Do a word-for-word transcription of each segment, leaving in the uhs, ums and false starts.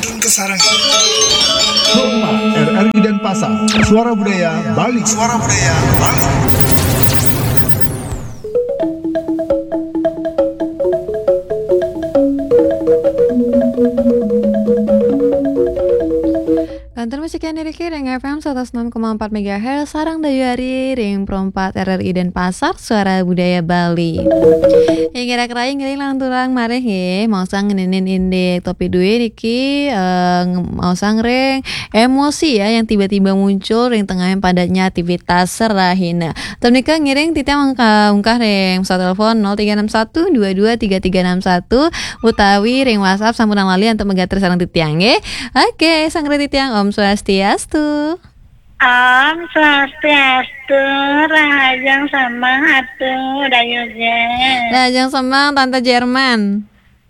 makin kesarang. Hormat R R I Denpasar, Suara Budaya Bali. Suara Budaya Bali. Kantor musik yang diriki Ring F M seratus enam koma empat megahertz Sarang Dayuari Ring Perempat R R I Denpasar Suara Budaya Bali. Yang kira-kira yang ngiling lang turang mareh ye mau sang ngenenin indik topi duwe niki uh, mau sang ring emosi ya yang tiba-tiba muncul ring tengahnya padatnya aktivitas serahina. Temnika ngiring titya mangka ungkah ring pesawat telepon nol tiga enam satu dua dua tiga tiga enam satu utawi ring WhatsApp sampunang lali untuk megatri sareng titiang ye. Oke, sang ring titiang Om Swastiastu. Om Swastiastu, Rahajang Samang Atuh, Dayuge. Rahajang Samang Tante Jerman.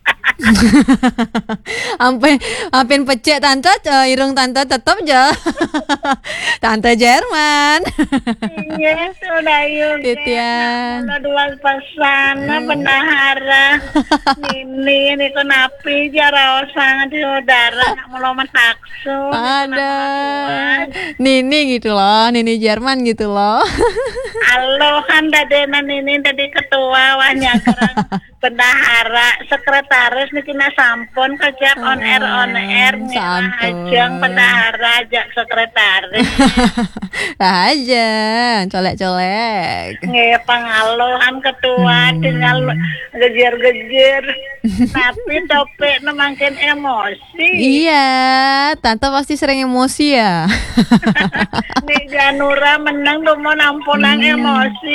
Ampun, ampun pecek tante, uh, irung tante tetap aja. Tante Jerman. Iya, sudah yuk. Titian. Nah, dua pasana bendahara. Ini ini kenapi jara osang di udara nak meloman taksu. Ada. Nini gitu loh, Nini Jerman gitu loh. Halo, kan dadena Nini tadi ketua wahnya kerang bendahara sekretaris niki na sampun kejap on air on air nih ajang bendahara ajak sekretaris. Rahajang, colek-colek. Nggih pangalohan ketua Hmm. tinggal gejer-gejer tapi topik makin emosi. Iya, tante pasti sering emosi ya. Nih Janura menang tuh mau nampunan Hmm. emosi.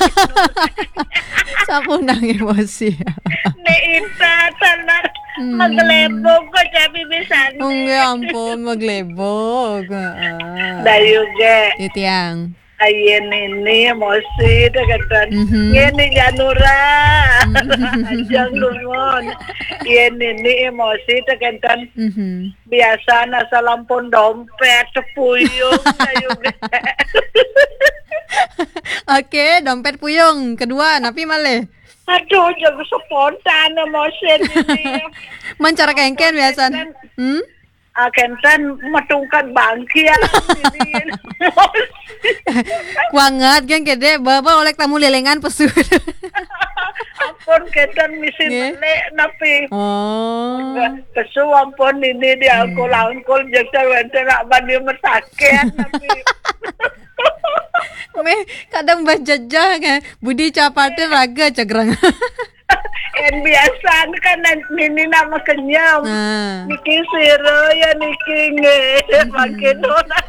Sapunang emosi. Nih Ita tanah Hmm. maglebog ko cabi bisa. Enggak ampun, maglebog. Ah. Dayuge. Titiang. Ayen ini emosi deketan. Mhm. Ini Janura. Ajang lumon. Yen ini emosi deketan. Mhm. Biasa nasa lampun dompet puyung Dayuge. Oke, dompet puyung. Kedua, napi malih. Aduh, jago spontan emosi ini. Mencara kengken biasa. Hmm? Akentan matungkan bangkian ini. Kuangat kan kede, bawa oleh tamu lelengan pesu. Ampun ketan misi Nggih. melek napi. Oh. Kesu ampun ini dia angkul-angkul jasa wente nak bandi mesakian napi. Me kadang bajajah kan Budi capate raga cagrang. En biasa kan ini nama kenyam. Nah. Niki siro ya niki nge makin ona.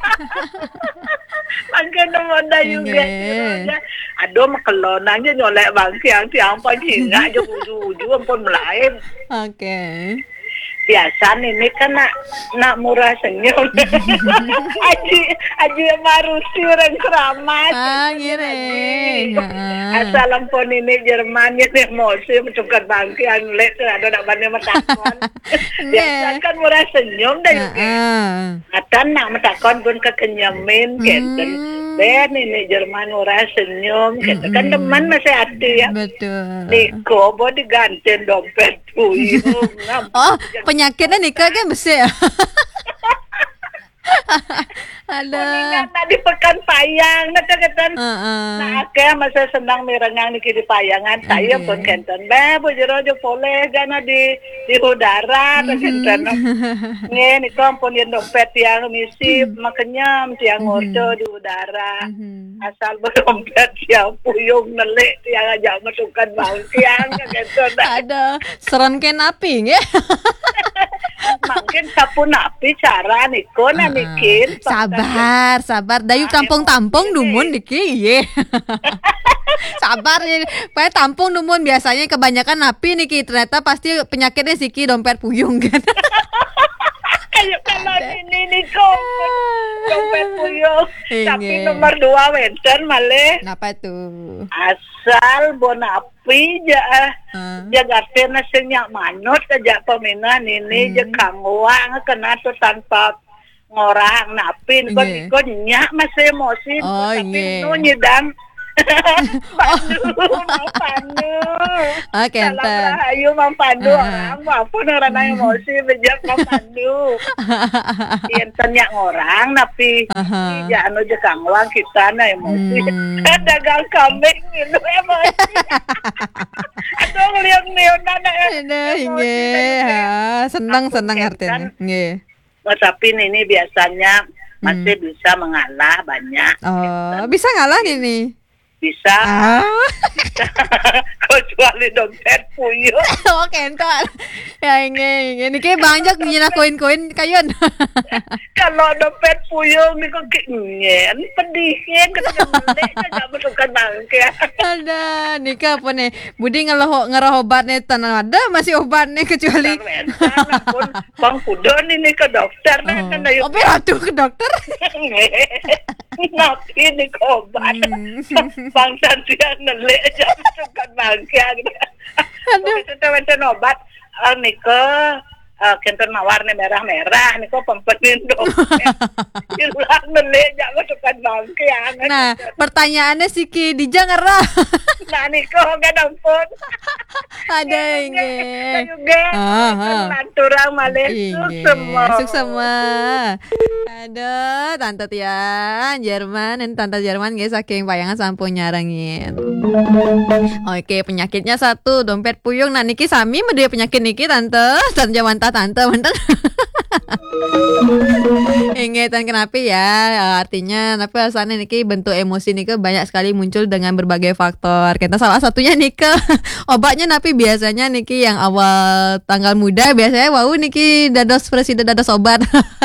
Makin ona juga. Nge. Aduh makelonanya nyolek bangki yang tiang pagi nggak aja uju-uju ampun melain. Oke. Biasa ini kan nak nak murah senyum. Aji aji marusi orang keramat. Ah, ngiring. Asal ampun ini Jerman ini emosi mencukat bangki anu lek ada nak banding metakon. Biasa kan murah senyum dah juga. Heeh. Atan nak metakon pun kekenyamin kenten. Ben ini Jerman murah senyum kenten. Kan teman masih hati ya. Betul. Niko mau diganti dompet puyung. Oh, penyakitnya nikah kan besi ya. Ada. Kuningan na di pekan payang kata-kata. Heeh. Nah, kaya masa senang mirengang niki di payangan. Saya Okay. pun kenten. Be, bujuro jo boleh gana di di udara kenten. Nge, niko ampun yang dompet yang misi makanya tiang ordo di udara. Mhm. Asal berdompet yang puyung nelik tiang aja metukan bangkiang kenten. Ada seron ken api nggih. Makin sapu napi cara niko na mikir. Sabar, sabar. Dayu tampung-tampung dumun diki ye. Sabar ya. Pakai tampung dumun biasanya kebanyakan napi niki ternyata pasti penyakitnya siki dompet puyung kan. Kayak kalau ini niko dompet puyung. Tapi Inge. nomor dua wenten malih. Kenapa tuh? Asal bon api ja Ah. jaga tena senyak manut aja peminan ini Hmm. je kangwang kena tuh tanpa ngorang napin kon Inge. kon nyak masih emosi Oh, tapi inge. nu nyidang Pandu, Mang Pandu. Oke, Salam enten. rahayu Mang Pandu. Ah. Orang maupun orang emosi bejak Mang Pandu. Enten yang orang tapi Aha. ya anu je kangwang kita na emosi. Hmm. Dagang kambing itu emosi. Aduh ngeliat-ngeliat na Aduh, nggih. Ha, senang-senang artinya. Nggih. Tapi ini biasanya masih bisa mengalah banyak. Oh, bisa ngalah ini. Bisa. Ah. Kecuali dompet puyuh. Oh, kental. Ya ini, ini kayak banyak nyina koin-koin kayun. Kalau dompet puyuh ni kok nyen pedihnya ketika beli enggak masukkan bangke. Ada, nikah apa nih? Budi ngeloh ngeroh obat nih tanah ada masih obat nih kecuali. pun Bang Kudon ini ke dokter Oh, nah nah yuk. apa ya tuh ke dokter? Napi ini ke obat. Bang Santia nele aja masukkan bangke. Aduh. Itu teman obat ini ke Uh, kenten mawarna merah-merah nih kok pempenin dong. Hilang nele aja masukkan bangke. Nah, pertanyaannya si Ki Dija ngerah. Nah nih kok gak dampun. Ada ini. Juga lanturang malih semua. Suk semua. Aduh, tante Tian Jerman, dan tante Jerman guys saking payangan sampun nyarangin. Oke, penyakitnya satu, dompet puyung. Nah, niki sami medhe penyakit niki tante. Tante Jawanta tante, mantan. Ingetan kenapa ya? Artinya kenapa asalnya niki bentuk emosi niki banyak sekali muncul dengan berbagai faktor. Kita salah satunya niki obatnya napi biasanya niki yang awal tanggal muda biasanya wow niki dados presiden dados obat.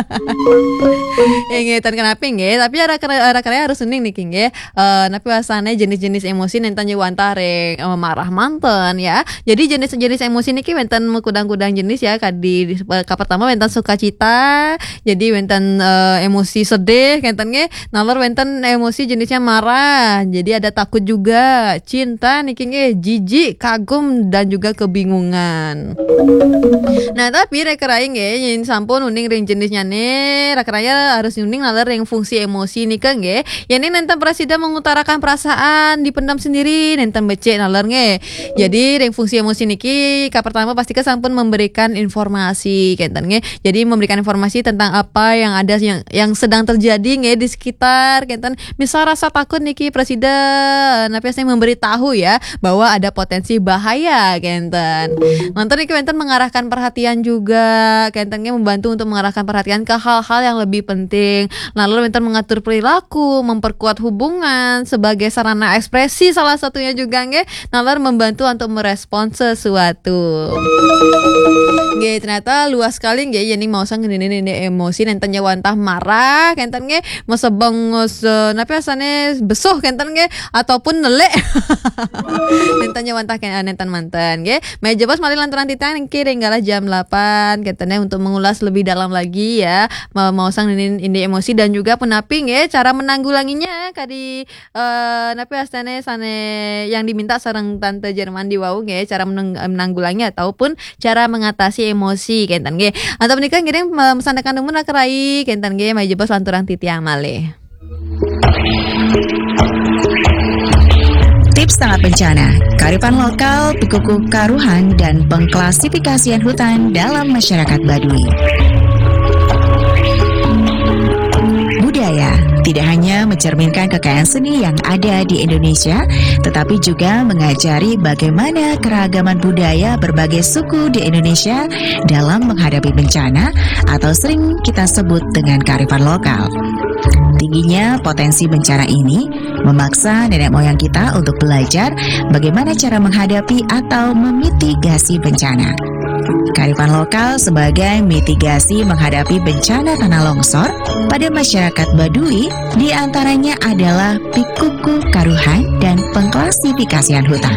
Ingetan kenapa nggih? Tapi ada kira harus uning niki nggih. Eh napi asalnya jenis-jenis emosi nenten Jawanta rek eh, marah manten ya. Jadi jenis-jenis emosi niki wenten kudang-kudang jenis ya kadi ka pertama wenten sukacita. Jadi wenten uh, emosi sedih kentenge nalor wenten emosi jenisnya marah. Jadi ada takut juga, cinta niki nge, jijik, kagum dan juga kebingungan. Nah, tapi rek rai nge yin sampun uning ring jenisnya nih, rek raya harus uning nalor ring fungsi emosi nih kan nge. Yani nenten presiden mengutarakan perasaan dipendam sendiri, nenten becek nalor nge. Jadi ring fungsi emosi niki ka pertama pasti sampun memberikan informasi kenten nge. Jadi memberikan informasi tentang apa yang ada yang yang sedang terjadi nge di sekitar kenten. Misal rasa takut niki presiden, tapi saya memberitahu ya bahwa ada potensi bahaya kenten. Nanti niki kenten mengarahkan perhatian juga kentennya membantu untuk mengarahkan perhatian ke hal-hal yang lebih penting. Lalu kenten mengatur perilaku, memperkuat hubungan sebagai sarana ekspresi salah satunya juga nge. Lalu membantu untuk merespon sesuatu. Nge ternyata luas sekali nge yani mau sang ini ini emosi nenten Jawanta marah kenten nge mau sebeng napi asane besuh kenten nge ataupun nelek nenten Jawanta kenten nenten manten nge meja bos mali lantaran titang kiring galah jam delapan kentennya untuk mengulas lebih dalam lagi ya mau mau sang ini ini emosi dan juga penapi nge cara menanggulanginya kadi uh, napi asane sane yang diminta sareng tante Jerman di wau nge cara menang, menanggulangi ataupun cara mengatasi emosi kenten nge atau menikah ngiring mesandakan umur nak rai kenten ge mai jebos lanturang titiang malih. Tips tanggap bencana, kearifan lokal, pikuku karuhan, dan pengklasifikasian hutan dalam masyarakat Baduy. Budaya tidak hanya mencerminkan kekayaan seni yang ada di Indonesia, tetapi juga mengajari bagaimana keragaman budaya berbagai suku di Indonesia dalam menghadapi bencana atau sering kita sebut dengan kearifan lokal. Tingginya potensi bencana ini memaksa nenek moyang kita untuk belajar bagaimana cara menghadapi atau memitigasi bencana. Kearifan lokal sebagai mitigasi menghadapi bencana tanah longsor pada masyarakat Baduy diantaranya adalah pikuku karuhan dan pengklasifikasian hutan.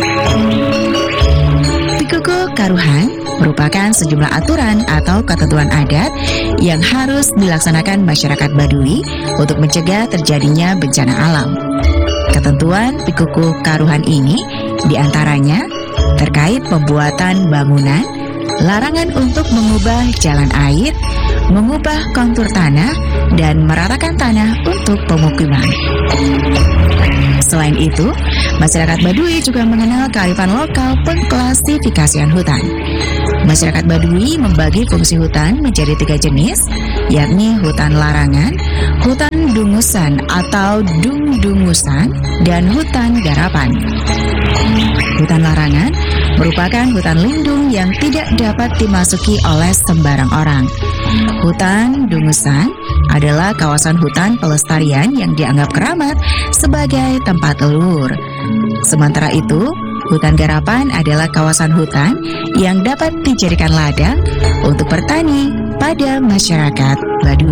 Pikuku karuhan merupakan sejumlah aturan atau ketentuan adat yang harus dilaksanakan masyarakat Baduy untuk mencegah terjadinya bencana alam. Ketentuan pikuku karuhan ini diantaranya terkait pembuatan bangunan larangan untuk mengubah jalan air, mengubah kontur tanah, dan meratakan tanah untuk pemukiman. Selain itu, masyarakat Baduy juga mengenal kearifan lokal pengklasifikasian hutan. Masyarakat Baduy membagi fungsi hutan menjadi tiga jenis, yakni hutan larangan, hutan dungusan atau dung-dungusan, dan hutan garapan. Hutan larangan merupakan hutan lindung yang tidak dapat dimasuki oleh sembarang orang. Hutan dungusan adalah kawasan hutan pelestarian yang dianggap keramat sebagai tempat telur. Sementara itu, hutan garapan adalah kawasan hutan yang dapat dijadikan ladang untuk bertani pada masyarakat Baduy.